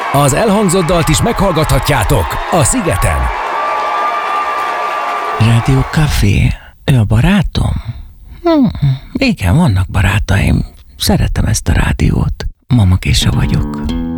Az elhangzott dalt is meghallgathatjátok a Szigeten. Rádió Café. Ő a barátom? Igen, vannak barátaim. Szeretem ezt a rádiót. Mama Késa vagyok.